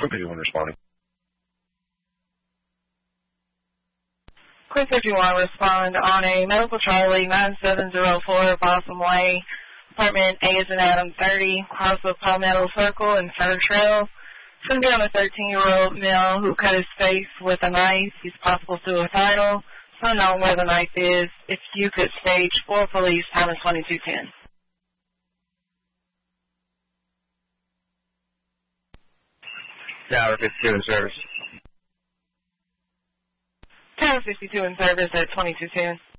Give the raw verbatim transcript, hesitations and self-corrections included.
fifty-one responding. Quick fifty-one, respond on a medical Charlie nine seven zero four Blossom Way, apartment A is in Adam thirty, cross of Palmetto Circle and Fur Trail. It's going to be on a thirteen-year-old male who cut his face with a knife. He's possible suicidal. It's unknown where the knife is. If you could stage four police, time is twenty-two ten. Tower fifty-two in service. Tower fifty-two in service at twenty-two ten.